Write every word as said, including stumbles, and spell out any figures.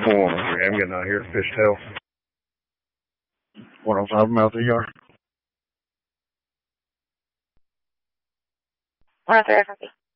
Oh, okay, I'm getting out here to fish tail. one oh five miles a yard. one oh three F R P.